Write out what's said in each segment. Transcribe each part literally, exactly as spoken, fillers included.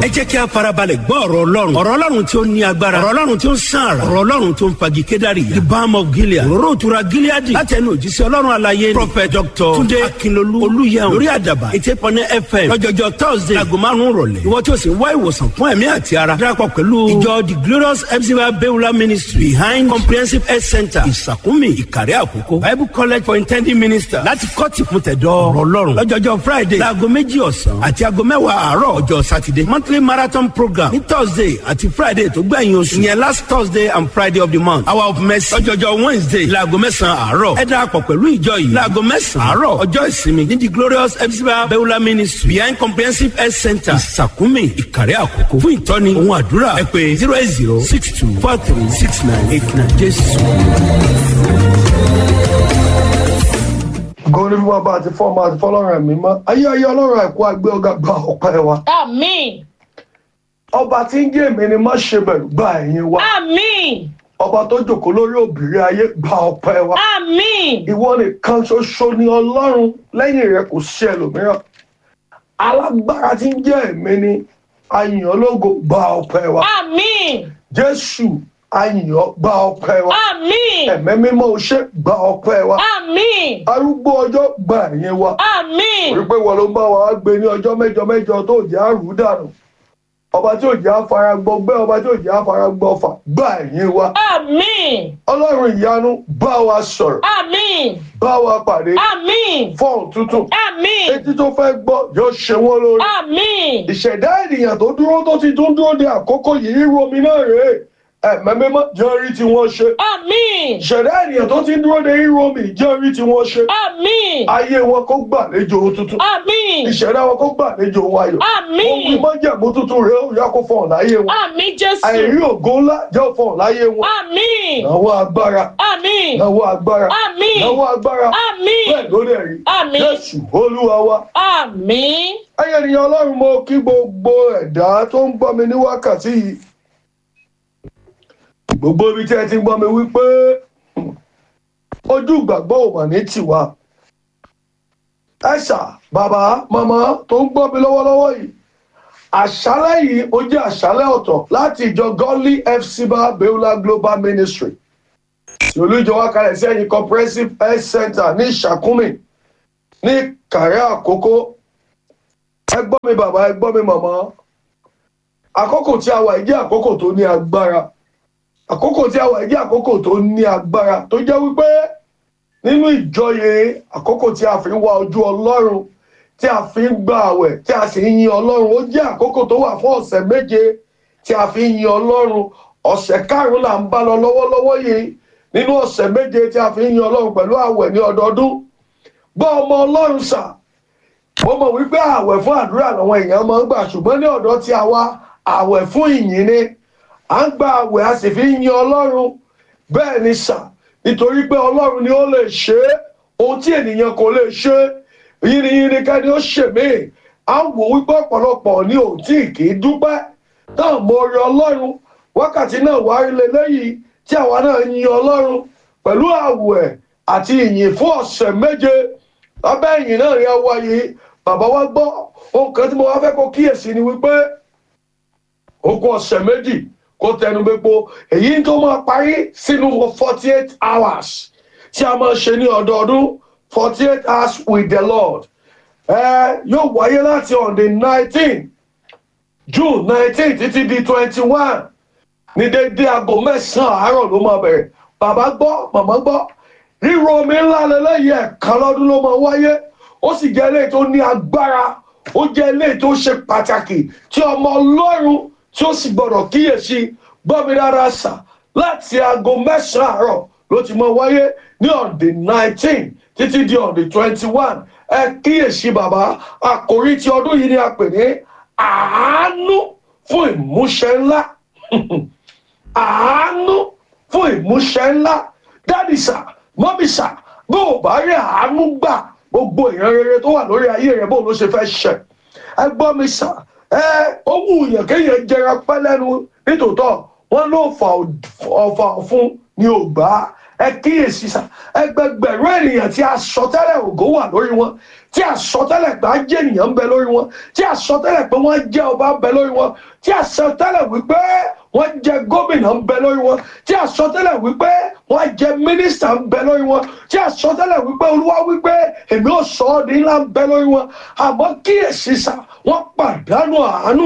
ẹ jẹ́ kí a farabalẹ̀ gbọ́ ọ̀rọ̀ ọlọ́run ọ̀rọ̀ ọlọ́run tí ó ní agbára ọ̀rọ̀ ọlọ́run tí ó ń sàn àrà ọ̀rọ̀ ọlọ́run tí ó ń fagi kédárì the balm of gilead òróró òtura gilead láti ẹnu òjíṣẹ́ ọlọ́run alaye prophet doctor tunde akinlolu olúyẹun lórí àdàbà eighty point nine fm lọ́jọ́jọ́ thursday aago márùn-ún rọ̀lẹ́ ìwọ tí o sì ń wá ìwòsàn fún ẹ̀mí àti ara darapọ̀ pẹ̀lú ìjọ the glorious epsiba beulah ministry behind comprehensive health center ìsàkúnmí ìkàrẹ́ àkókò bible college for intending ministers láti kọ́ọ̀tì fún tẹ̀dọ̀ ọ̀rọ̀ ọlọ́run lọ́jọ́jọ́ friday láago méjì ọ̀sán àti aago mẹ́wàá àárọ̀ ọjọ́ saturday monthly marathon program ní thursday àti friday tó gbẹ̀yìn oṣù ìyẹn last thursday and friday of the month hour of mercy lọ́jọ́jọ́ wednesday láago mẹ́sàn-án àárọ̀ ẹ darapọ̀ pẹ̀lú ìjọ yìí láago mẹ́sàn-án àárọ̀ ọjọ́ ìsinmi ní the glorious epsiba beulah ministry behind comprehensive health center ìsàkúnmí ìkàrẹ́ àkókò fún ìtọ́ni ohun àdúrà ẹ pè zero eight zero six two four three six nine eight nine jésù. Gọ́ọ̀lù fún bàbá àti fọ́ọ̀mù àti fọ́lọ́run ẹ̀mí mọ́. Ayé ayé ọlọ́run ẹ̀kú àgbẹ̀ ọ̀gá gba ọ̀pẹ wa. Àmín. Ọba tí ń gé èmi ni má ṣe bẹ̀rù gba ẹ̀yìn wa. Àmín. Ọba tó jòkó lórí òbírí ayé gba ọ̀pẹ wa. Àmín. Ìwọ nìkan ṣoṣo ni ọlọ́run lẹ́yìn rẹ̀ kò sí ẹlòmíràn. Alágbára tí ń jẹ́ èmi ni ayìn ológo gba ọ̀pẹ wa. Àmín. Jésù ayìnbó gba ọpẹ́ wa. Àmín. Ẹ̀mẹ́ mímọ́ oṣé gba ọpẹ́ wa. Àmín. Arúgbó ọjọ́ gba ẹ̀yìn wa. Àmín. Orí pé wọ́n ló ń bá wa gbé ní ọjọ́ mẹ́jọ mẹ́jọ tó jẹ́ àrùn dànù. Ọba tí ò jẹ́ afárá gbọgbẹ́, ọba tí ò jẹ́ afárá gbọfà gba ẹ̀yìn wa. Àmín. Ọlọ́run ìyanu bá wa sọ̀rọ̀. Àmín. Bá wa pàdé. Àmín. Fọ́ọ̀n tuntun. Àmín. Etí tó fẹ́ gbọ́ yóò ṣe wọ́n lórí. Àmín. Ìṣẹ̀dá ènìyàn tó dúró tó ti tún dúró de àkókò yìí ríro mi náà rèé. Ẹ̀mẹ́ mímọ́ jẹ́ orí tí wọ́n ṣe. Àmín. Ìṣẹ̀dá ènìyàn tó ti ń dúró de hero mi jẹ́ orí tí wọ́n ṣe. Àmín. Ayé wọn kó gbàlejò tuntun. Àmín. Ìṣẹ̀dá wọn kó gbàlejò wayọ̀. Àmín. Ohun ìmọ̀jẹ̀mú tuntun rẹ̀ ó yá kó fọ̀n láyé wọn. Àmín Jésù. Àìrí ògo ńlá jẹ́ fọ̀n láyé wọn. Àmín. Náwó agbára. Àmín. Náwó agbára. Àmín. Náwó agbára. Àmín. Bẹ́ẹ̀ ló dẹ̀ rí. Àmín. Jésù Olúwa wa. Àmín. Ẹyẹ ènìyàn Ọlọ́run mo kí gbogbo ẹ̀dá tó ń gbọ́ mi ní wákàtí yìí. Gbogbo ibi tí ẹ ti gbọ́ mi wípé ojú ìgbàgbọ́ ò mà ní tiwa. Ẹ̀ṣà bàbá màmá tó ń gbọ́ mi lọ́wọ́lọ́wọ́ yìí. Àṣálẹ́ yìí ó jẹ́ àṣálẹ́ ọ̀tọ̀ láti ìjọ Godly Epsiba Beulah Global Ministry. Olùjọ wa kalẹ̀ sí ẹ̀yìn Comprehensive Health Center ní Ìṣàkúnmí ní Ìkàrẹ́ Àkókò. Ẹ gbọ́ mi bàbá, ẹ gbọ́ mi màmá. Àkókò tí a wà yìí jẹ́ àkókò tó ní agbára. Àkókò tí a wà jẹ́ àkókò tó ní agbára tó jẹ́ wípé nínú ìjọyè àkókò tí a fi ń wá ojú Ọlọ́run, tí a fi ń gba àwẹ̀, tí a sì ń yin Ọlọ́run. Ó jẹ́ àkókò tó wà fún ọ̀sẹ̀ méje tí a fi ń yin Ọlọ́run. Ọ̀sẹ̀ karùn-ún là ń bá lọ lọ́wọ́lọ́wọ́ yìí nínú ọ̀sẹ̀ méje tí a fi ń yin Ọlọ́run pẹ̀lú àwẹ̀ ní ọdọọdún. Gbọ́ ọmọ Ọlọ́run sà, mo mọ̀ wípé àwẹ̀ fún àdúrà làwọn èèyàn máa ń gbà, ṣùgbọ́n ní ọ̀dọ̀ tí a wá àwẹ̀ fún ìyìn ni. À ń gba àwẹ̀ a sì fi ń yin Ọlọ́run. Bẹ́ẹ̀ ni sà, nítorí pé Ọlọ́run ni ó lè ṣe é, ohun tí ènìyàn kò lè ṣe. Yìnyín ká ni ó ṣe mí. À ń wò wípé ọ̀pọ̀lọpọ̀ ní òtí kì í dúpẹ́. Táà mo rí Ọlọ́run, wákàtí náà wá rí lélẹ́yìí tí àwa náà yin Ọlọ́run pẹ̀lú àwẹ̀ àti ìyìn fún ọ̀sẹ̀ méje. Lábẹ́ ìyìn náà rí ẹwà yìí, bàbá wa gbọ́ ohun kan tí mo wá fẹ́ kó kíyèsí ni wípé ó kù ọ̀sẹ̀ méjì kó tẹnu gbépo èyí tó máa parí sínú forty eight hours tí a máa ṣe ní ọdọọdún forty eight hours with the Lord. Ẹ yóò wáyé láti on the nineteen June nineteen títí di twenty one ní dédé aago mẹ́sàn-án àárọ̀ ló máa bẹ̀rẹ̀. Bàbá gbọ́, màmá gbọ́, ríro omi ńlá lélẹ́yìí ẹ̀kan lọ́dún ló máa wáyé. Ó sì jẹ́ eléyìí tó ní agbára, ó jẹ́ eléyìí tó ṣe pàtàkì tí ọmọ Ọlọ́run tí ó sì gbọdọ̀ kíyèsí. Gbọ́ mi dára sà, láti aago mẹ́sàn-án àárọ̀ ló ti mọ wáyé ní on the nineteen títí di on the twenty one. Ẹ kíyèsí bàbá, àkòrí ti ọdún yìí ni a pè ní àánú fún ìmúṣẹ ńlá. Àánú fún ìmúṣẹ ńlá. Dádì sà, mọ́mì sà, bó o bá rí àánú gbà, gbogbo ìran rere tó wà lórí ayé rẹ̀ bó ló ṣe fẹ́ ṣẹ. Ẹ gbọ́ mi sà, ẹ ó wù yàn kéèyàn jẹra pẹ́ lẹ́nu nítòótọ́. Wọ́n ló fà ọ̀fà fún ni ò gbà. ẹ kíyèsí sà, ẹgbẹgbẹ̀rún ènìyàn tí àsọtẹ́lẹ̀ ògo wà lórí wọn, tí àsọtẹ́lẹ̀ pé ajé ènìyàn ń bẹ lórí wọn, tí àsọtẹ́lẹ̀ pé wọ́n jẹ́ ọba ń bẹ lórí wọn, tí àsọtẹ́lẹ̀ wípé wọ́n jẹ́ gómìnà ń bẹ lórí wọn, tí àsọtẹ́lẹ̀ wípé wọ́n jẹ́ mínísítà ń bẹ lórí wọn, tí àsọtẹ́lẹ̀ wípé olúwa wípé èmi ò sọ ọ́ di ńlá ń bẹ lórí wọn. Àmọ́ kíyèsí sà, wọ́n pàdánù àánú.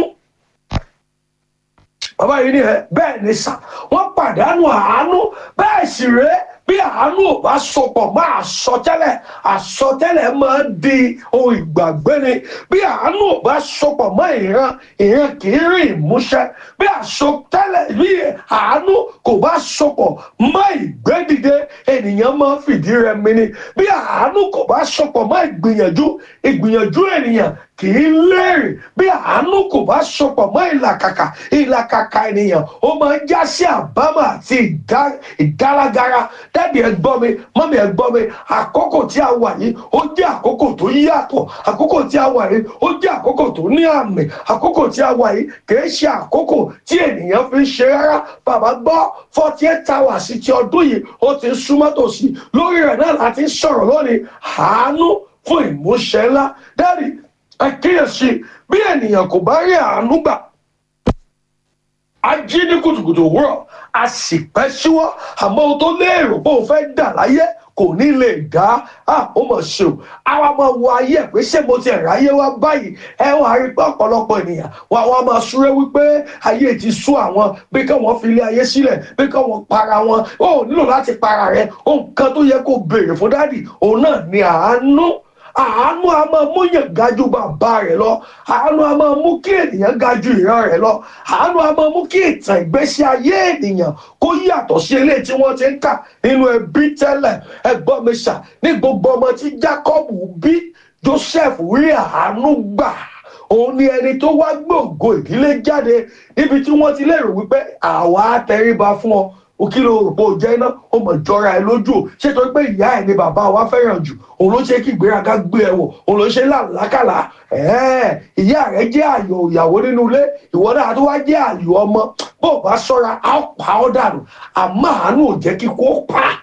Bàbá yìí ni ẹ bẹ́ẹ̀ ni sà, wọ́n pàdánù àánú. Bẹ́ẹ̀ sì rèé, bí àánú ò bá sopọ̀ mọ́ àsọtẹ́lẹ̀, àsọtẹ́lẹ̀ máa ń di ohun ìgbàgbé ni. Bí àánú ò bá sopọ̀ mọ́ ìran, ìran kì í rí ìmúṣẹ. Bí àsọtẹ́lẹ̀ bí àánú kò bá sopọ̀ mọ́ ìgbédìde, ènìyàn máa ń fìdí rẹmi ni. Bí àánú kò bá sopọ̀ mọ́ ìgbìyànjú, ìgbìyànjú ènìyàn kì í lérè. Bí àánú kò bá sopọ̀ mọ́ ìlàkàkà, ìlàkàkà ènìyàn ó máa ń já sí àbámọ̀ àti ìdálágara. Dáàdì ẹ gbọ́ mi, mọ́mí ẹ gbọ́ mi, àkókò tí a wà yìí ó jẹ́ àkókò tó yàtọ̀, àkókò tí a wà yìí ó jẹ́ àkókò tó ní àmì, àkókò tí a wà yìí kìí ṣe àkókò tí ènìyàn fi ń ṣe rárá. Bàbá gbọ́ forty eight hours ti ọdún yìí ó ti ń súnmọ́ tòsí, lórí rẹ̀ náà láti ń sọ̀rọ̀ lónìí, àánú fún ìmúṣẹ ńlá. Dáàdì ẹ kíyèsí, bí ènìyàn kò bá rí àánú gbà, a jí ní kùtùkùtù òwúrọ̀, a sì pẹ́ síwọ́, àmọ́ ohun tó lérò pé òun fẹ́ dà láyé kò ní lè dá. À ó mọ̀ ṣe o, àwa máa wo ayé ẹ̀ pé ṣé mo ti ráyé wá báyìí. Ẹ wọ́n á rí pé ọ̀pọ̀lọpọ̀ ènìyàn wà wọ́n á máa súré wípé ayé ti sú àwọn, bí káwọn fi ilé ayé sílẹ̀, bí káwọn para wọn. Ó nílò láti para rẹ̀, ohun kan tó yẹ kó béèrè fún dádì òun náà ni àánú. Àánú a máa mú yàn ga ju bàbá rẹ̀ lọ. Àánú a máa mú kí ènìyàn ga ju ìran rẹ̀ lọ. Àánú a máa mú kí ìtàn ìgbésí ayé ènìyàn kó yàtọ̀ sí eléyìí tí wọ́n ti ń kà nínú ẹbí tẹ́lẹ̀. Ẹ gbọ́ mi sà, ní gbogbo ọmọ tí Jákọ́bù bí, Jósẹ́fù rí àánú gbà. Òun ni ẹni tó wá gbòǹgbò ìdílé jáde níbi tí wọ́n ti lérò wípé àwa á tẹríba fún ọ. O kí ló rò pé o jẹ́ iná, o mọ̀ jọra ẹ lójú o. Ṣé tó pé ìyá ẹ̀ ni bàbá wa fẹ́ràn jù, òun ló ṣe kí ìgbéraga gbé ẹ wọ̀, òun ló ṣe làlákàlà. Ẹ̀ẹ́ ìyá rẹ̀ jẹ́ àyò ìyàwó nínú ilé, ìwọ náà tó wá jẹ́ àyò ọmọ. Bó o bá ṣọ́ra, á pa ọ́ dànù. Àmọ́ àánú ò jẹ́ kí kó pa á.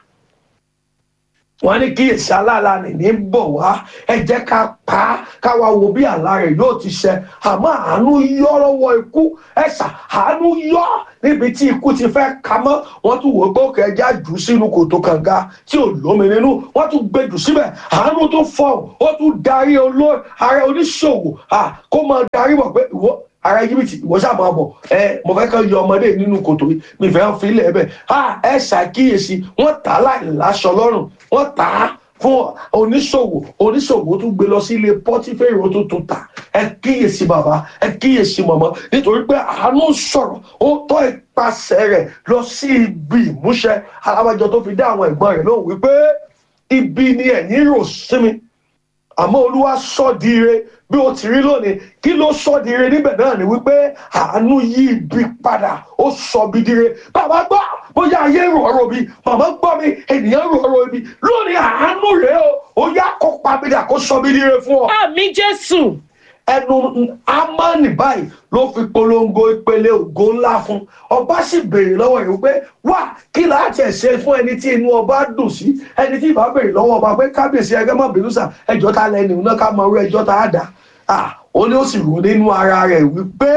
Wọ́n ní kí èsì aláàlá nìní ń bọ̀ wá, ẹ jẹ́ ká pa á, ká wá wo bí àlá rẹ̀ yóò ti ṣẹ. Àmọ́ àánú yọ́ lọ́wọ́ ikú, ẹ̀sà àánú yọ́ níbi tí ikú ti fẹ́ ka mọ́. Wọ́n tún wò ó pé ó kẹjá jù sínú kòtò kànga tí ò lómi nínú, wọ́n tún gbé jù síbẹ̀. Àánú tó fọ̀, ó tún darí olórí ààrẹ oníṣòwò kó máa darí wọ̀ pé ìwọ ara jìbìtì ìwọ sáà máa bọ̀, ẹ mo fẹ́ kàn yọ ọmọdé nínú kòtò yìí, mi fẹ́ fi ilẹ̀ ẹ̀bẹ̀. Ẹ ṣàkíyèsí, wọ́n tà á láì láṣọ lọ́rùn, wọ́n tà á fún oníṣòwò, oníṣòwò tún gbé lọ sí ilé Pọ́tíférì ó tún tún tà. Ẹ kíyèsí bàbá, ẹ kíyèsí màmá, nítorí pé àánú sọ̀rọ̀, ó tọ́ ìpasẹ̀ rẹ̀ lọ sí ibi ìmúṣẹ. Alábàjọ tó fi dá àwọn ẹ̀gbọ́n rẹ̀ lóhùn wípé ibi ni ẹ̀yin rò sí mi, àmọ́ Olúwa sọ di ire bí ó ti rí lónìí. Kí ló sọ di ire níbẹ̀ náà ni wípé àánú yí ibi padà, ó sọ bí di ire. Bàbá gbọ́, bóyá ayé rò ọ̀rọ̀ bí, màmá gbọ́ mi, ènìyàn rò ọ̀rọ̀ ibi. Lónìí àánú rèé o, ó yá kó pa bí dà kó sọ bí di ire fún ọ. Àmín Jésù. Ẹnu Ámánì báyìí ló fi polongo ìpele ògo ńlá fún. Ọba sì béèrè lọ́wọ́ rẹ̀ wípé wá kí láti ẹ̀ ṣe fún ẹni tí inú ọba dùn sí. Ẹni tí ìbá béèrè lọ́wọ́ ọba pé kábíyèsí ẹgbẹ́ mọ̀ bínú sà, ẹjọ́ ta lẹ́nu náà ká mọ irú ẹjọ́ tá a dá. Ó ní ó sì rò nínú ara rẹ̀ wípé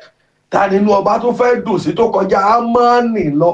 ta nínú ọba tó fẹ́ dùn sí tó kọjá Ámánì lọ.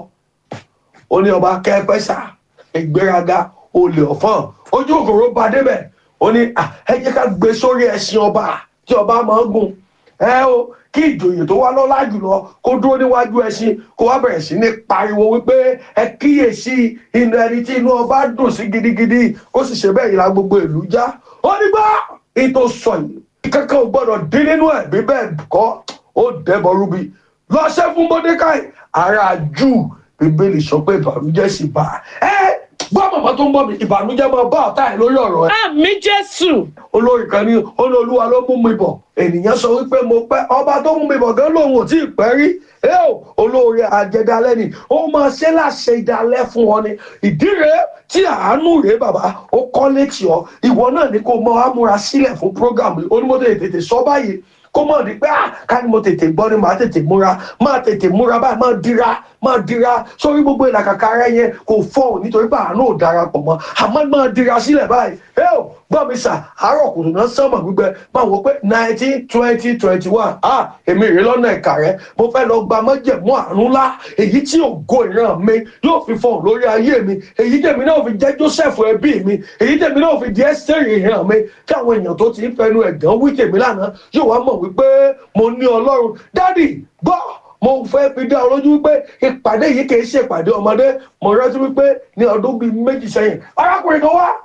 Ó ní ọba kẹ́pẹ́ sà, ìgbéraga, olè ọ̀fọ́n, ojú òkòrò bá débẹ̀. Ó ní ẹ jẹ́ ká gbé sórí ẹṣin ọba tí ọba máa ń gùn. Ẹ o kí ìjòyè tó wá lọ́lá jùlọ kó dúró níwájú ẹṣin kó wá bẹ̀rẹ̀ sí ní pariwo wípé ẹ kíyèsí inú ẹni tí inú ọba dùn sí gidigidi, ó sì ṣe bẹ́ẹ̀ ìlà gbogbo ìlú já. Ó ní gbọ́ ètò sọ yìí kankan ò gbọ́dọ̀ dín nínú ẹ̀ bí bẹ́ẹ̀ kọ́ ó dẹ́bọ̀ rúbi. Lọ ṣe fún Mọ́dékáì ará Júù, Bíbélì sọ pé ìbànújẹ́ sì bá ẹ. Gbọ́ màmá tó ń bọ̀ mí, ìbànújẹ́ máa bá ọ̀tá ẹ̀ lórí ọ̀rọ̀ ẹ̀. Àmín Jésù. Olórí kan ní Olúwa ló mú mi bọ̀. Ènìyàn sọ wípé mo pẹ́, ọba tó mú mi bọ̀ gan lòun ò tí ì pẹ́ rí. Ẹ o olórí àjẹdálẹ́ ni ó máa ṣe láṣẹ ìdálẹ́ fún ọ ni. Ìdí rèé tí àánú rèé bàbá ó kọ́ létí ọ. Ìwọ náà ni kó mọ amúra sílẹ̀ fún prógàmù onímọ̀tò ètètè sọ báyìí. kó mọ̀ ní pé ah ká ní mo tètè gbọ́ ni màá tètè múra máa tètè múra báyìí máa dira máa dira sórí gbogbo ìlàkàkà rẹ yẹn kò fọ́ nítorí pé àánú ò darapọ̀ mọ́ àmọ́ máa dira sílẹ̀ báyìí ẹ ò gbọ́ mi sà àárọ̀ kùtù náà sánmọ̀ gbígbẹ máa wọ pé nineteen twenty twenty one ah èmi rè lọ́nà ẹ̀ka rẹ mo fẹ́ lọ gba májẹ̀mú àánú ńlá èyí tí ògo ìran mi yóò fi fọhùn lórí ayé mi èyí tèmi náà fi jẹ́ Joseph ẹbí mi èyí tèmi náà fi di Esther ìran mi kí àwọn èèyàn tó ti ń fẹnu ẹ̀gàn wí tèmi lánàá yóò wá mọ̀ wípé mo ní Ọlọ́run dádì gbọ́ mo fẹ́ fi dá ọ lójú wípé ìpàdé yìí kì í ṣe ìpàdé ọmọdé mo rántí wípé ní ọdún bíi méjì sẹ́yìn arákùnrin kan wá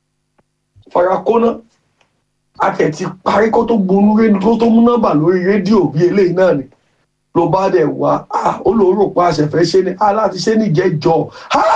farakóná àtẹ̀tí parí kó tó gbónú rédíò tó mú nọ́mbà lórí rédíò bíi eléyìí náà ni ló bá dẹ̀ wá ó lóun rò pa àṣẹfẹ́ ṣe ni aláti ṣe ní ìjẹ́jọ́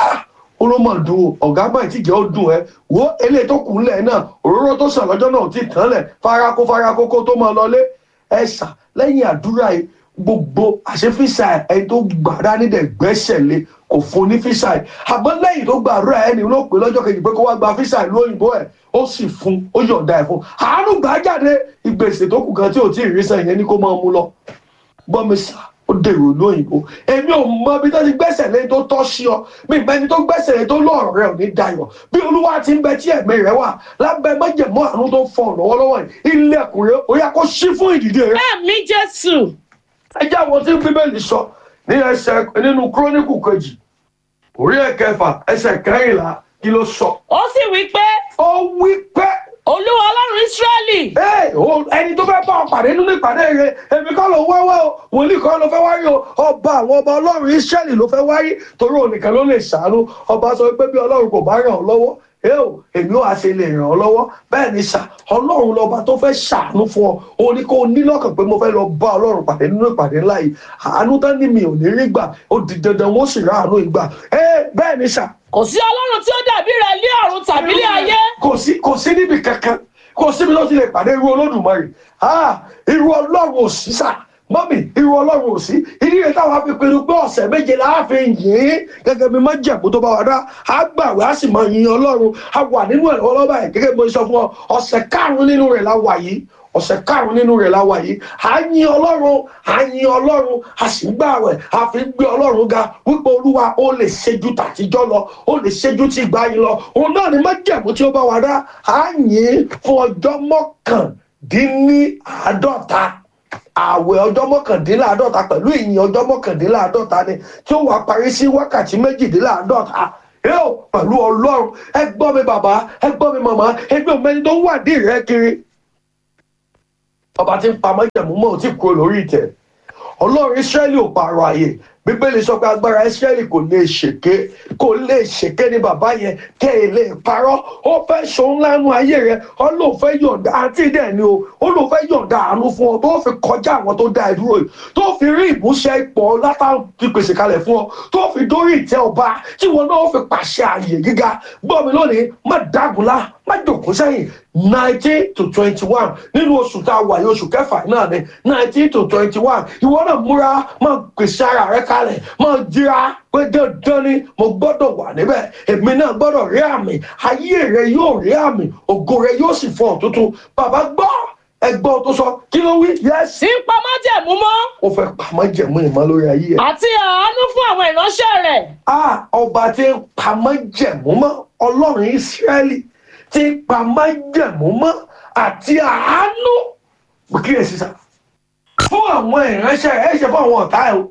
ó ló mọ̀ dùn ọ̀gá bá ìtìjẹ́ ó dùn ẹ́ wo eléyìí tó kù ńlẹ̀ náà òróró tó sàn lọ́jọ́ náà ti tán lẹ̀ farakó farakó kó tó máa lọlé ẹ̀sà lẹ́yìn àdúrà yìí gbogbo àṣefíṣà ẹni tó gbàdá nídẹ̀ gbẹ́sẹ̀ lé kò fún ní fíṣà ẹ̀ àmọ́ lẹ́yìn tó gbàdúrà ẹni ló pè lọ́jọ́ kejì pé kó wá gba fíṣà ìlú òyìnbó ẹ̀ ó sì fún ó yọ̀ǹda ẹ̀ fún àánú gbà jáde ìgbésẹ̀ tó kù kan tí ò tí ì rí sàn yẹn ní kó máa mú lọ gbọ́mísà ó dèrò lóyìnbó èmi ò mọ bí tó ti gbẹ́sẹ̀ lé tó tọ́ sí ọ mi ìbẹ́ni tó gbẹ́sẹ̀ lé tó lọ́ọ̀rọ̀ rẹ ò ní dayọ̀ bí Olúwa ti ń bẹ tí ẹ̀mí rẹ wà lábẹ́ májẹ̀mú àánú tó fọ̀ lọ́wọ́lọ́wọ́ yìí ilẹ̀kùn rẹ ó yá kó ṣí fún ìdìde rẹ. Àmín Jésù. ẹ jẹ́ àwọn tí Bíbélì sọ ní ẹsẹ̀ nínú Kíróníkù kejì orí ẹ̀kẹfà ẹsẹ̀ kẹrìnlá kí ló sọ. Ó sì wí pé. ó wí pé. Olúwa Ọlọ́run Ísírẹ́lì. ẹni tó fẹ́ bá ọ pàdé nínú ìpàdé rẹ èmi kọ́ ló wáwá o wòlíì kọ́ ló fẹ́ wárí o ọba àwọn ọba Ọlọ́run Ísírẹ́lì ló fẹ́ wárí torí ònìkan ló lè ṣàánú ọba sọ pé bí Ọlọ́run kò bá ràn ọ́ lọ́wọ́ eo èmi ò àṣẹ lè ràn ọ́ lọ́wọ́ bẹ́ẹ̀ ni sà Ọlọ́run lọ́ba tó fẹ́ ṣàánú fún ọ ó ní kó o ní lọ́kàn pé mo fẹ́ lọ bá Ọlọ́run pàdé nínú ìpàdé ńlá yìí àánú tán ní mi ò ní rí gbà ó di dandan wọ́n sì rà àánú ìgbà bẹ́ẹ̀ ni sà. Kò sí Ọlọ́run tí ó dàbí rẹ̀ ní ọ̀run tàbí ní ayé. kò sí kò sí níbi kankan kò síbi tó ti lè pàdé irú Olódùmarè irú Ọlọ́run ò sí sà mọ́mì irú Ọlọ́run ò sí ìdí rẹ̀ táwọn fi pinnu pé ọ̀sẹ̀ méje la fi yìn gẹ́gẹ́ bí májẹ̀mú tó bá wà dá a gbàwé a sì máa yin Ọlọ́run a wà nínú ẹ̀ lọ́wọ́ báyìí gẹ́gẹ́ bí mo sọ fún ọ ọ̀sẹ̀ karùn-ún nínú rẹ̀ la wà yìí ọ̀sẹ̀ karùn-ún nínú rẹ̀ la wà yìí a yin Ọlọ́run a yin Ọlọ́run a sì gbàwé a fi gbé Ọlọ́run ga wípé Olúwa ó lè ṣe ju tàtijọ́ lọ ó lè ṣe ju ti ìgbà yìí lọ òun náà ni májẹ̀mú tí ó bá wà dá a yin fún ọjọ́ mọ́kàndínláàádọ́ta àwẹ̀ ọjọ́ mọ́kàndínláàádọ́ta pẹ̀lú ìyìn ọjọ́ mọ́kàndínláàádọ́ta ni tí ó wà parí sí wákàtí méjìdínláàádọ́ta yóò pẹ̀lú Ọlọ́run ẹ gbọ́ mi bàbá ẹ gbọ́ mi màmá ẹgbẹ́ òmẹ́ni tó ń wádìí rẹ kiri ọba tí ń pa májẹ̀mú mọ́ ò tí kúrò lórí ìtẹ́ Ọlọ́run Ísírẹ́lì ò pààrọ̀ àyè Bíbélì sọ pé agbára Ísírẹ́lì kò lè ṣèké kò lè ṣèké ní bàbá yẹn kẹ́ ẹ lè parọ́ ó fẹ́ ṣòun lánú ayé rẹ ó lóun fẹ́ yọ̀ǹda àti ìdẹ́ ni o ó lóun fẹ́ yọ̀ǹda àánú fún ọ tó fi kọjá àwọn tó dá ẹ dúró yìí tó fi rí ìmúṣẹ ipò látà fi pèsè kalẹ̀ fún ọ tó fi dórí ìtẹ́ ọba tí wọn náà fi pàṣẹ àyè gíga gbọ́ mi lónìí má dágunlá má jòkó sẹ́yìn nineteen to twenty one nínú oṣù tá a wà yìí oṣù kẹfà náà ni nineteen to twenty one ìwọ náà múra máa pèsè ara rẹ kalẹ̀ máa jíra pé dandan ni mo gbọ́dọ̀ wà níbẹ̀ èmi náà gbọ́dọ̀ rí àmì ayé rẹ yóò rí àmì ògo rẹ yóò sì fọ́ tuntun bàbá gbọ́ ẹgbọ́n tó sọ kí ló wí. yes. tí ń pa májẹ̀mú mọ́. ó fẹ́ pa májẹ̀mú ìmọ̀ lórí ayé ẹ̀. àti àánú fún àwọn ìránṣẹ́ rẹ̀. a ọba tí ń pa májẹ̀mú mọ́ Ọlọ́run Ísírẹ́lì tí ń pa májẹ̀mú mọ́ àti àánú kíyèsí sá fún àwọn ìránṣẹ́ rẹ̀ ẹ̀ ṣe fún àwọn ọ̀tá ẹ̀ o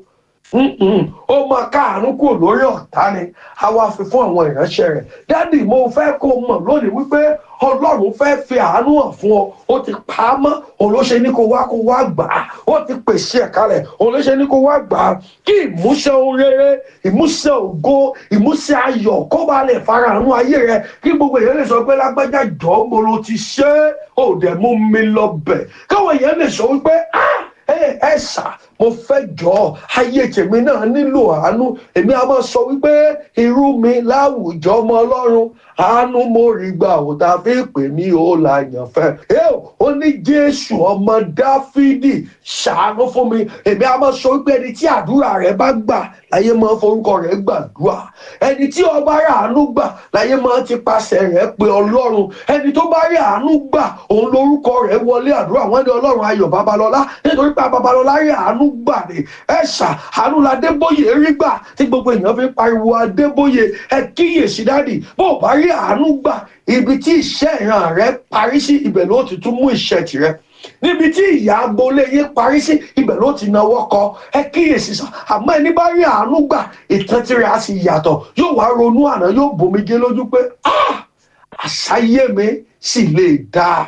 ó máa káàánú kúrò lórí ọ̀tá ni a wá fi fún àwọn ìránṣẹ́ rẹ̀ dádì mo fẹ́ kó mọ̀ lónìí wípé Ọlọ́run fẹ́ fi àánú hàn fún ọ ó ti pa á mọ́ òun ló ṣe ní kó wá kó wá gbà á ó ti pèsè ẹ̀ kalẹ̀ òun ló ṣe ní kó wá gbà á kí ìmúṣẹ ohun rere ìmúṣẹ ògo ìmúṣẹ ayọ̀ kó bá lè fara àánú ayé rẹ kí gbogbo èèyàn lè sọ pé lágbájá jọ mo lo ti ṣe é ò dẹ̀ mú mi lọ bẹ̀ káwọn èèyàn lè sọ wípé ah ẹ ẹ ẹ̀sà mo fẹ́ jọ ayé tèmi náà nílò àánú. Èmi a máa sọ wípé irú mi láwùjọ ọmọ Ọlọ́run àánú mo rí gbà ò tá fi pè mí ó la yàn fẹ́. Ó ní Jésù ọmọ Dáfídì ṣàánú fún mi. Èmi a máa sọ wípé ẹni tí àdúrà rẹ̀ bá gbà láyé máa forúkọ rẹ̀ gbàdúrà. Ẹni tí ó bá rí àánú gbà láyé máa ti pàṣẹ rẹ̀ pé Ọlọ́run. Ẹni tó bá rí àánú gbà òun lórúkọ rẹ̀ wọlé àdúrà. Wọ́n ní Ọlọ́run Ayọ̀ Babalọ́lá nítorí pé Babalọ́lá rí àánú gbà ní ẹ̀ṣà. Àánú la Adébóyè rí gbà tí gbogbo èèyàn fi pariwo Adébóyè. Ẹ kíyèsí dádì, bó o bá rí àánú gbà, ibi tí iṣẹ́ ìran rẹ̀ parí sí ibẹ̀ ló ti tún mú iṣẹ́ tirẹ̀. Níbi tí ìyá agboolé yín parí sí ibẹ̀ ló ti náwó kọ. Ẹ kíyèsí sàn, àmọ́ ẹni bá rí àánú gbà ìtàn tirẹ̀ á sì yàtọ̀. Yóò wá ronú àná, yóò bomijé lójú pé ah àṣàyé mi sì lè dáa.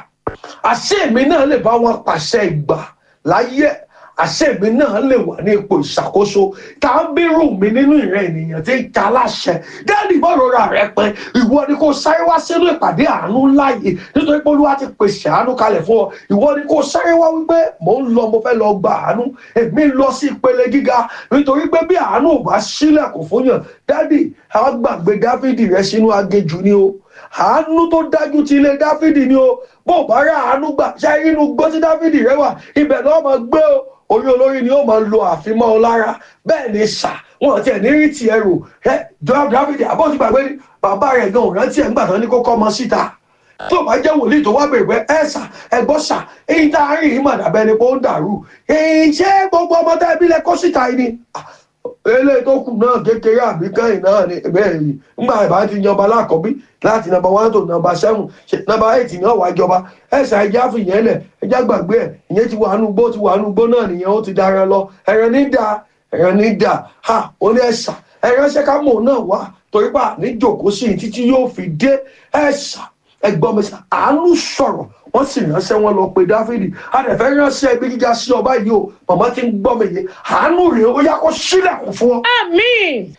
Àṣé mi náà lè bá wọn pàṣẹ ìgbà láyé. Àṣé mi náà lè wà ní ipò ìṣàkóso. Tá ń bírù mi nínú ìran ènìyàn tí ń ta aláṣẹ. Dáàdì bọ́rọ̀ra rẹ pé ìwọ ni kò sáré wá sínú ìpàdé àánú ńlá yìí nítorí pé Olúwa ti pèsè àánú kalẹ̀ fún ọ. Ìwọ ni kò sáré wá wípé mò ń lọ mo fẹ́ lọ gba àánú. Èmi ń lọ sí ìpele gíga nítorí pé bí àánú ò bá sílẹ̀kùn fún yàn. Dáàdì àwọn gbàgbé Dáfídì rẹ sínú aginjù ni o. Àánú tó dájú ti ilé Dáfídì ni o. Bó o bá rà àánú gbà ṣe inú gbó tí Dáfídì rẹ wà ibẹ̀ náà máa gbé o. Orí olórí ni ó máa lo àfimọ́ ọ lára. Bẹ́ẹ̀ ni sà wọn ti ẹ̀ ní rí tiẹ̀ rò. Ẹ Dáfídì àbọ̀ ti gbàgbé ni bàbá rẹ̀ gan rántí ẹ̀ ń gbà tán ní kókó ọmọ síta. Tí ò bá jẹ́ wòlíì tó wá bèrè pé ẹ sà ẹ gbọ́ sà èyí tá a rí yìí mà dàbẹ́ ni pé ó ń dàrú. Èyí ṣé gbogbo ọmọ tá ẹbí lẹ kó síta yìí ni. Eléyìí tó kù náà kékeré àbí kẹ́yìn náà ni bẹ́ẹ̀ yìí ńgbà ìbá ti jọba lákọ̀ọ́bí láti nọ́mbà one to nọ́mbà seven nọ́mbà eight náà wá jọba ẹ̀sà ẹja fìyẹn lẹ̀ ẹja gbàgbé ẹ̀ ìyẹn ti wà nùgbó ti wà nùgbó náà nìyẹn ó ti dára lọ ẹ̀rẹ̀ ní dà ẹ̀rẹ̀ ní dà ha ó ní ẹ̀sà ẹ̀rẹ̀ ṣẹ́ ká mọ̀ náà wá torí pa ní jòkó sí i títí yóò fi dé ẹ̀sà ẹ̀gbọ́n mi sà àánú sọ̀rọ̀ wọ́n sì ránṣẹ́ wọn lọ pé Dáfídì adẹ̀fẹ́ ránṣẹ́ ibi gíga sí ọba yìí o màmá ti ń gbọ́ mi yìí àánú rèé ó yá kó sílẹ̀kùn fún ọ. Àmín.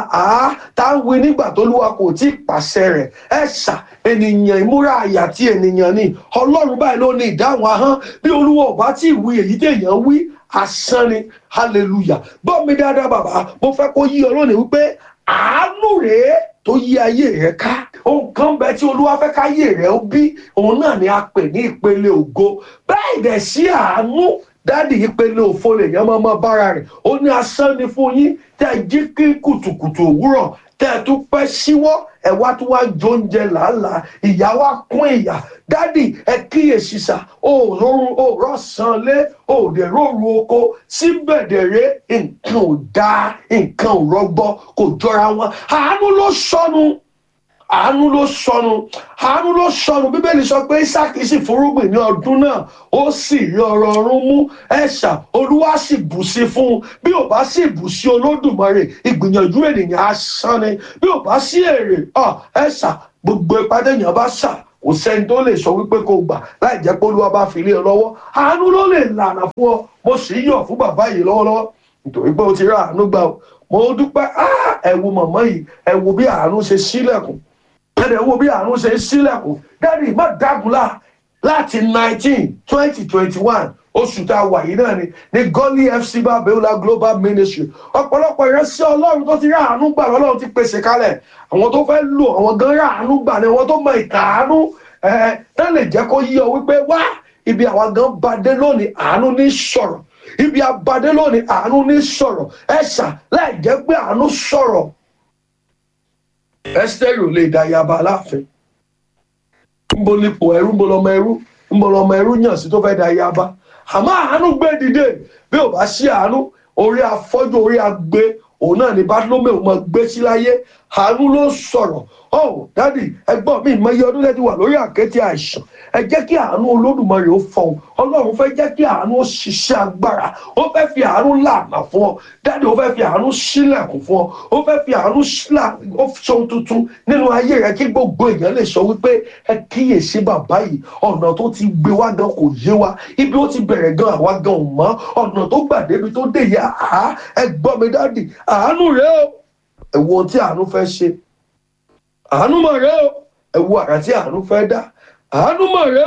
àá tá ń wí nígbà tó lúwa kò tí ì pàṣẹ rẹ̀ ẹ̀ṣà ènìyàn ìmúra àyà tí ènìyàn ní Ọlọ́run báyìí ló ní ìdáhùn ahọ́n bí Olúwa ò bá tí ì wí èyí téèyàn wí asán ni hallelujah. gbọ́ mi dáadáa bàbá mo fẹ́ kó yí ọ lónìí wípé àánú rèé tó yí ayé rẹ ká. Ohun kan bẹ tí Olúwa fẹ́ káyé rẹ ó bí òun náà ni a pè ní ìpele ògo. Bẹ́ẹ̀ dẹ̀ sí àánú dádì ìpele òfo lèèyàn máa máa bára rẹ̀. Ó ní asán ni fún yín tẹ́ ẹ jí kí kùtùkùtù òwúrọ̀ tẹ́ ẹ tún pẹ́ síwọ́ ẹ wá tún wá jóúnjẹ làálàá ìyá wa kún ìyà. Dádì ẹ kíyèsí sà òòrùn òrọ̀sán lé òde róòrù oko síbẹ̀dẹ̀rẹ̀ nǹkan ò dáa nǹkan ò rọgbọ kò jọra wọn. Àánú ló sọnù àánú ló sọnù àánú ló sọnù Bíbélì sọ pé Ísákì sì fúrúgbìn ní ọdún náà ó sì rí ọrọ̀ ọ̀run mú ẹ̀ṣà Olúwa sì bù sí fún un. Bí ò bá sì bù sí Olódùmarè ìgbìyànjú ènìyàn asán ni. Bí ò bá sí èrè ẹ̀ṣà gbogbo ìpàdé èèyàn bá ṣà kò sẹ́ni tó lè sọ wípé kò gbà láì jẹ́ pé Olúwa bá fi lé ọ lọ́wọ́. Àánú ló lè lànà fún ọ. Mo sì yọ̀ fún bàbá yìí lọ́wọ́lọ́wọ́ nítorí pé o ti rà àánú gbà o. Mo dúpẹ́ ẹ wo màmá yìí ẹ wo bí àánú ṣe sílẹ̀kùn ẹ̀dẹ̀ wo bí àánú ṣe sílẹ̀kùn. Dáàdì má dágunlá láti nineteen twenty twenty one oṣù tá a wà yìí náà ni ní Gọ́lí F C bá Beulah Global Ministry ọ̀pọ̀lọpọ̀ ìránṣẹ́ Ọlọ́run tó ti rà àánú gbà lọ́lọ́run ti pèsè kalẹ̀. Àwọn tó fẹ́ lò àwọn gan rà àánú gbà ni àwọn tó mọ ìtàn àánú ẹ̀ náà lè jẹ́ kó yí ọ wípé wá ibi àwọn gan bá dé lónìí àánú ní sọ̀rọ̀ ibi abadé lónìí àánú ní sọ̀rọ̀ ẹ̀ṣà láì jẹ́ pé àánú sọ̀rọ̀. Ẹ́sítérì ò lè da yaba láàfin. Ńbo nípò ẹrú ńbo lọmọ ẹrú ńbo lọmọ ẹrú yàn sí tó fẹ́ da yaba. Àmọ́ àánú gbé dìde bí ò bá sí àánú orí afọ́jú orí agbé òun náà ni Bátílómèù máa gbé sí láyé. Àánú ló sọ̀rọ̀. Oh dádì ẹgbọ́n mi ìmọ̀ iye ọdún lẹ́ti wà lórí àkéte àìsàn. Ẹ jẹ́ kí àánú Olódùmarè ó fọhùn. Ọlọ́run fẹ́ jẹ́ kí àánú ó ṣiṣẹ́ agbára. Ó fẹ́ fi àánú lànà fún ọ. Dádì ó fẹ́ fi àánú sílẹ̀kùn fún ọ. Ó fẹ́ fi àánú ṣohun tuntun nínú ayé rẹ kí gbogbo èèyàn lè sọ wípé ẹ kíyèsí bàbá yìí ọ̀nà tó ti gbé wá gan kò yé wa. Ibi ó ti bẹ̀rẹ̀ gan àwa gan ò mọ̀. Ọ̀nà tó gbà débi tó dé yà á ẹ gbọ́ mi dádì àánú rẹ o. Ẹ wo ohun tí àánú fẹ́ ṣe. Àánú mọ̀ rẹ o. Ẹ wo àrà tí àánú fẹ́ dá. Àánú mọ̀ rẹ o.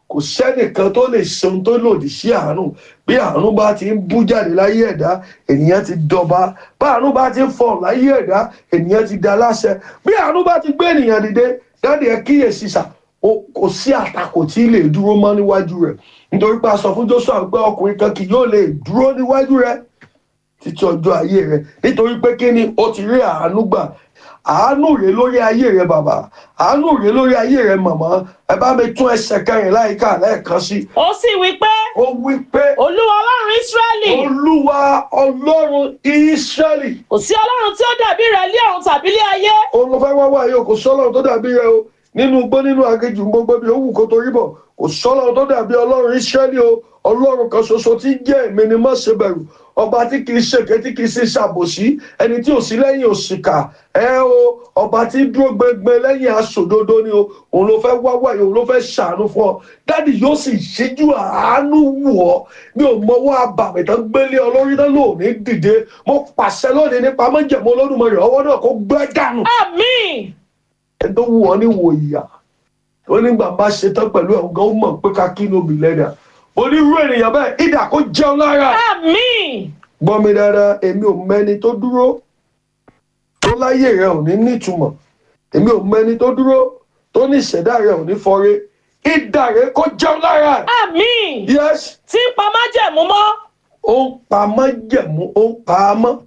kò sẹ́nìkan tó lè ṣe ohun tó lòdì sí àánú. Bí àánú bá ti ń bú jáde láyé ẹ̀dá, ènìyàn ti dọba. Bí àánú bá ti ń fọ̀ láyé ẹ̀dá, ènìyàn ti da láṣẹ. Bí àánú bá ti gbé ènìyàn dìde, dáàdì ẹ kíyèsí sà, kò sí àtakò tí lè dúró mọ́ níwájú rẹ̀. Nítorí pé a sọ fún Jóṣúà pé ọkùnrin kan kì yóò lè dúró níwájú rẹ̀ títí ọjọ́ ayé rẹ̀. Nítorí pé kí ni ó ti rí àánú gbà. Àánú rèé lórí ayé rẹ bàbá, àánú rèé lórí ayé rẹ màmá. Ẹ bá mi tún ẹsẹ̀ kẹrin láìka lẹ́ẹ̀kan sí. Ó sì wí pé. Ó wí pé. Olúwa Ọlọ́run Ísírẹ́lì. Olúwa Ọlọ́run Ísírẹ́lì. Kò sí Ọlọ́run tí ó dàbí rẹ̀ lé ọ̀run tàbí lé ayé. Òun ló fẹ́ wá wá yìí, kò sí Ọlọ́run tó dàbí rẹ o. Nínú igbó nínú aginjù gbogbo bí ó wù kó torí bọ̀. Kò sí Ọlọ́run tó dàbí Ọlọ́run Ísírẹ́lì o. Ọlọ́run kan ṣoṣo tí jẹ́ èmi ni má ṣe bẹ̀rù. Ọba tí kìí ṣèké tí kìí ṣe ṣàbòsí, ẹni tí ò sí lẹ́yìn òṣìkà. Ẹ o, ọba tí dúró gbẹgbẹ lẹ́yìn aṣòdodo ni o. Òun ló fẹ́ wá wáyé, òun ló fẹ́ ṣàánú fún ọ. Dáàdì yóò sì ṣíjú àánú wù ọ́. Mi ò mọwọ́ àbàmì tán gbélé ọ lórí náà lónìí dìde. Mo pàṣẹ lónìí nípa májẹ̀mú Olódùmarè, ọwọ́ náà kó gbẹ́ dànù. Àmín. Ẹ tó wù ọ́ ní wò ìyà. Ó nígbà bá ṣe tán pẹ̀lú ẹ̀ gan ó mọ̀ pé ká kí lóbi lẹ́dà. Onírú ènìyàn bẹ́ẹ̀ ìdà kó jẹun lára. Àmín. Gbọ́ mi dáadáa, èmi ò mẹ́ni tó dúró tó láyé rẹ̀ ò ní nítumọ̀. Èmi ò mẹ́ni tó dúró tó ní ìṣẹ̀dá rẹ̀ ò ní fọre. Ìdà rẹ̀ kó jẹun lára. Àmín. Yes. Tí ń pa májẹ̀mú mọ́. Ó ń pa májẹ̀mú, ó ń pa á mọ́.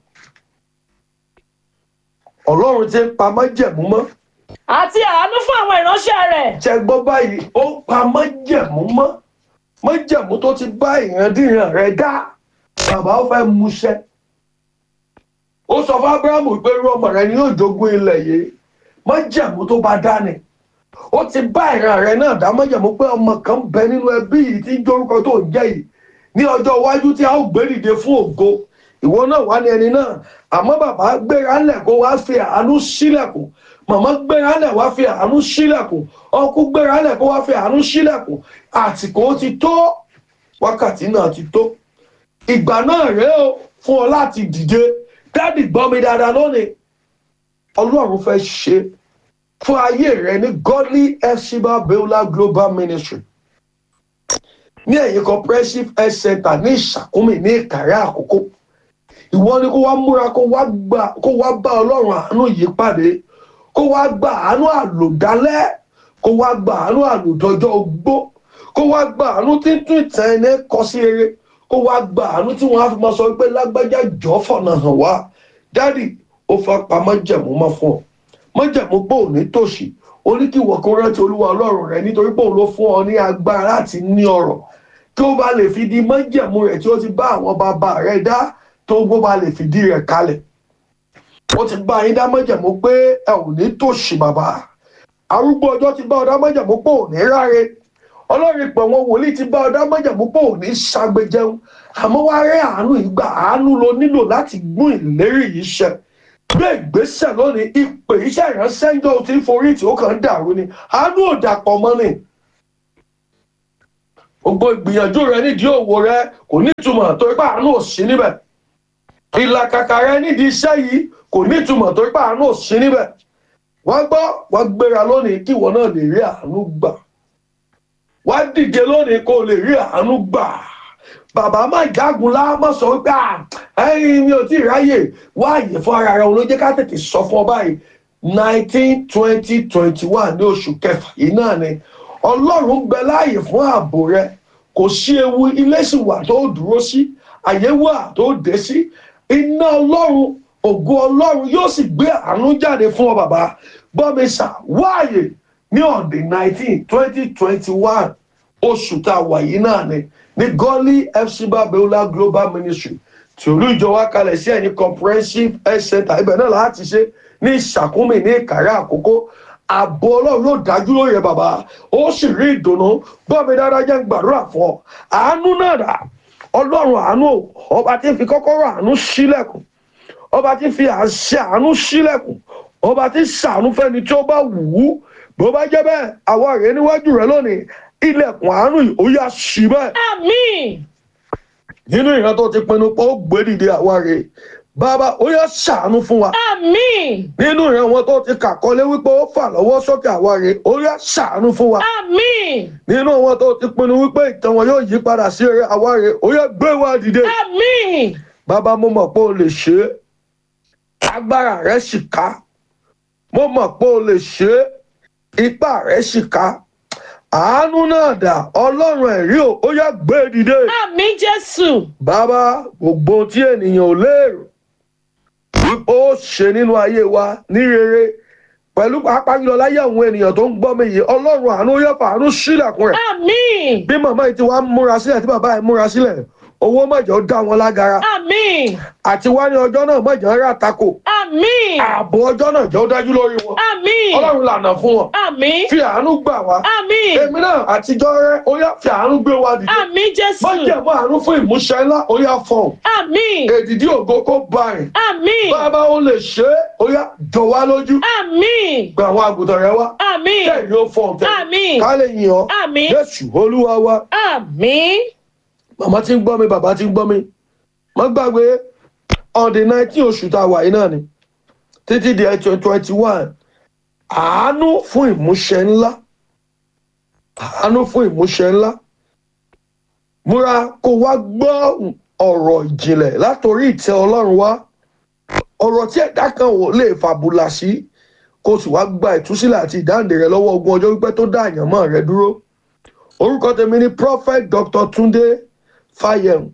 Ọlọ́run ti ń pa májẹ̀mú mọ́. Àti àánú fún àwọn ìránṣẹ́ rẹ̀. Ṣé gbọ́ báyìí, ó ń pa májẹ̀mú mọ́. Májẹ̀mú tó ti bá ìrandíran rẹ̀ dá. Bàbá ó fẹ́ múṣẹ́. Ó sọ fún Ábúráhámù pé irú ọmọ rẹ̀ ni yóò jogún ilẹ̀ yìí. Májẹ̀mú tó bá dá ni. Ó ti bá ìran rẹ̀ náà dá májẹ̀mú pé ọmọ kan bẹ nínú ẹbí yìí tí ń jórúkọ tó ń jẹ́ yìí. Ní ọjọ́ iwájú tí a ó gbé dìde fún ògo. Ìwọ náà wá ní ẹni náà. Àmọ́ bàbá gbéra ńlẹ̀ kó wá fi àánú sílẹ̀kùn. Màmá gbéra ńlẹ̀ wá fi àánú sílẹ̀kùn. Ọkú gbéra ńlẹ̀ kó wá fi àánú sílẹ̀kùn. Àsìkò ti tó. Wákàtí náà ti tó. Ìgbà náà rèé o fún ọ láti dìde. Dáàdì gbọ́ mi dáadáa lónìí. Ọlọ́run fẹ́ ṣe fún ayé rẹ ní Godly Fcba Beulah Global Ministry. Ní ẹ̀yìn Comprehensive Health Center ní Ìṣàkúmì ní Ìkàrẹ́ Àkókò. Ìwọ ni kó wá múra kó wá gbà kó wá bá Ọlọ́run àánú yìí pàdé. Kó wá gba àánú àlòdálẹ́. Kó wá gba àánú àlòdọjọ́ ogbó. Kó wá gba àánú tí ń tún ìtàn ẹni kọ sí eré. Kó wá gba àánú tí wọ́n á fi máa sọ pé lágbájá jọ fọ̀nà hàn wá. Dáàdì ó fẹ́ pa májẹ̀mú mọ́ fún ọ. Májẹ̀mú pé ò ní tòṣì. Ó ní kí ìwọ kó rántí Olúwa Ọlọ́run rẹ nítorí pé òun ló fún ọ ní agbára láti ní ọrọ̀. Kí ó bá lè fi di májẹ̀mú rẹ̀ tí ó ti bá àwọn bàbá rẹ̀ dá tó gbó bá lè fìdí rẹ̀ kalẹ̀. Ó ti bá yín dá májẹ̀mú pé ẹ ò ní tòṣì bàbá. Arúgbó ọjọ́ ti bá ọ dá májẹ̀mú pé ò ní ráre. Ọlọ́run ìpè wọn wòlíì ti bá ọ dá májẹ̀mú pé ò ní ṣàgbéjẹun. Àmọ́ wá rẹ́ àánú ìgbà àánú ló nílò láti gún ìlérí yìí ṣẹ. Gbé ìgbésẹ̀ lónìí ìpè iṣẹ́ ìránṣẹ́ ń jọ ti ń forí tí ó kàn ń dàrú ni. Àánú ò dàpọ̀ mọ́ ni. Gbogbo ìgbìyànjú rẹ nídìí òwò rẹ kò ní ìtumọ̀ torí pé àánú ò sí níbẹ̀. Ìlàkàkà rẹ nídìí iṣẹ́ yìí kò ní ìtumọ̀ torí pé àánú ò sí níbẹ̀. Wọ́n gbọ́ wọ́n gbéra lónìí kí ìwọ náà lè rí àánú gbà. Wá dìde lónìí kó lè rí àánú gbà. Bàbá má jágun lá má sọ wípé ẹ̀yin mi ò tí ì ráyè wá àyè fún ara rẹ òun ló jẹ́ ká tètè sọ fún ọ báyìí. nineteen twenty twenty one ní oṣù kẹfà yìí náà ni Ọlọ́run gbẹ láàyè fún ààbò rẹ. Kò sí ewu, ilé sì wà tó dúró sí, àyè wà tó dé sí. Iná Ọlọ́run, ògo Ọlọ́run yóò sì gbé àánú jáde fún ọ bàbá. Gbọ́ mi sà, wáàyè ní on the nineteen twenty twenty one oṣù tá a wà yìí náà ni ní Godly Fcba Beulah Global Ministry tí olú ìjọ wa kalẹ̀ sí ẹ̀yìn Comprehensive Health Center ibẹ̀ náà láti ṣe ní Ìṣàkúmì ní Ìkàrẹ́ Àkókò. Ààbò Ọlọ́run yóò dájú lórí ẹ bàbá. Ó sì rí ìdùnnú. Gbọ́ mi dáadáa jẹ́ ń gbàdúrà fún ọ. Àánú náà dà. Ọlọ́run àánú, ọba tí ń fi kọ́kọ́rọ́ àánú ṣílẹ̀kùn. Ọba tí ń fi àṣẹ àánú ṣílẹ̀kùn. Ọba tí ń ṣàánú fẹ́ni tí ó bá wù ú. Bó bá jẹ́ bẹ́ẹ̀, àwa rèé níwájú rẹ lónìí. Ilẹ̀kùn àánú yìí ó yá ṣí bẹ́ẹ̀. Àmín. Nínú ìran tó ti pinnu pé ó gbé dìde àwa rèé. bàbá ó yá ṣàánú fún wa Àmín. nínú ìran wọn tó ti kàkọlé wípé ó fà lọ́wọ́ sókè àwa rè ó yá ṣàánú fún wa Àmín. nínú wọn tó ti pinnu wípé ìtàn wọn yóò yí padà sí eré àwa rè ó yá gbé wa dìde Àmín. bàbá mo mọ̀ pé o lè ṣe é agbára rẹ sì ká mo mọ̀ pé o lè ṣe é ipá rẹ sì ká àánú náà dà ọlọ́run ẹ̀rí o ó yá gbé e dìde Àmín Jésù. bàbá gbogbo tí ènìyàn ò lérò wípé ó ṣe nínú ayé wa ní rere pẹ̀lú pàápàá jùlọ láyé àwọn ènìyàn tó ń gbọ́ mi yìí ọlọ́run àánú yóò fàánú sílẹ̀kùn rẹ̀ Àmín. bí màmá yìí ti wá múra sílẹ̀ tí bàbá yìí múra sílẹ̀ owó mọ̀jọ́ dá wọn lágara Àmín. àti wá ní ọjọ́ náà mọ̀jọ́ rà tako Àmín. ààbò ọjọ́ náà jẹ́ ó dájú lórí wọn Àmín. ọlọ́run lànà fún wọn Àmín. fi àánú gbà wá Àmín. èmi náà àtijọ́ rẹ ó yá fi àánú gbé wa dìde Àmín Jésù. mọ̀jẹ̀mọ́ àánú fún ìmúṣẹ ńlá ó yá fọ̀hún Àmín. èdìdí ògo kó bá rìn Àmín. bàbá ó lè ṣe é ó yá jọ wá lójú Àmín. gba àwọn àgùntàn rẹ wá Àmín. kẹ́ẹ̀ni ó fọ̀hún tẹ̀ Àmín. ká lè yìn ọ́ Àmín. Jésù olúwa wa Àmín. màmá tí ń gbọ́ mi bàbá tí ń gbọ́ mi má gbàgbé on the nineteen oṣù tá a wà yìí náà ni títí di twenty twenty one àánú fún ìmúṣẹ ńlá àánú fún ìmúṣẹ ńlá múra kó wá gbọ́ ọ̀rọ̀ ìjìnlẹ̀ látòrí ìtẹ́ ọlọ́run wá ọ̀rọ̀ tí ẹ̀dá kan ò lè fàbùlà sí kó sì wá gba ìtúsílẹ̀ àti ìdáǹdè rẹ lọ́wọ́ ogun ọjọ́ pípẹ́ tó dá àyànmọ́ rẹ dúró orúkọ tèmi ni prophet Doctor Túndé Fáyẹ̀hùn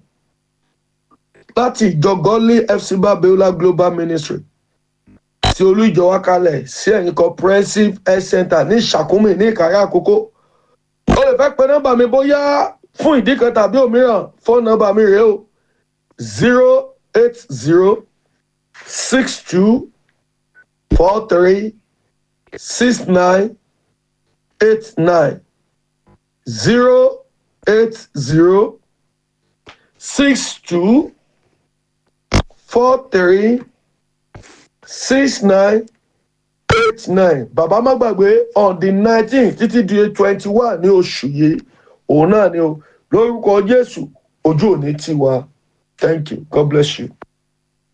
láti ìjọ Godly Fcba Beulah Global Ministry tí olú ìjọ wá kalẹ̀ sí ẹ̀yìn comprehensive health center ní Ìṣàkúmì ní Ìkàrẹ́ Àkókò o lè fẹ́ pe nọ́mbà mi bóyá fún ìdí kan tàbí òmíràn fóònù nọ́mbà mi rèé o zero eight zero six two four three six nine eight nine zero eight zero six two four three six nine eight nine bàbá má gbàgbé on the nineteen títí di twenty one ní oṣù yìí òun náà ni o lórúkọ Jésù ojú òní tiwa thank you God bless you.